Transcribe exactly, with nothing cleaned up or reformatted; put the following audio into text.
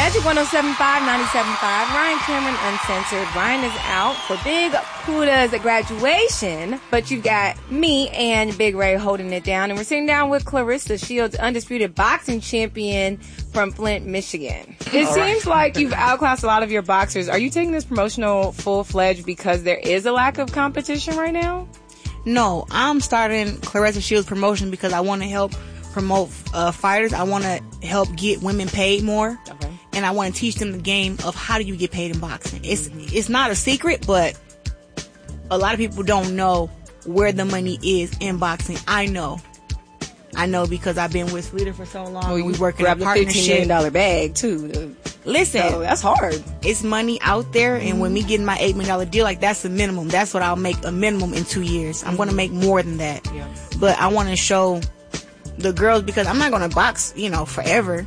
Magic one oh seven point five, ninety-seven point five. Ryan Cameron Uncensored. Ryan is out for Big Puda's graduation, but you've got me and Big Ray holding it down, and we're sitting down with Claressa Shields, undisputed boxing champion from Flint, Michigan. It All seems right. like you've outclassed a lot of your boxers. Are you taking this promotional full-fledged because there is a lack of competition right now? No, I'm starting Claressa Shields promotion because I want to help promote uh, fighters. I want to help get women paid more. Okay. And I want to teach them the game of how do you get paid in boxing. It's it's not a secret, but a lot of people don't know where the money is in boxing. I know. I know because I've been with Fleeter for so long. Well, we work in a partnership. fifteen million dollars bag, too. Listen. So that's hard. It's money out there, and mm-hmm. when me getting my eight million dollars deal, like, that's the minimum. That's what I'll make, a minimum in two years. I'm going to make more than that. Yeah. But I want to show the girls, because I'm not going to box, you know, forever.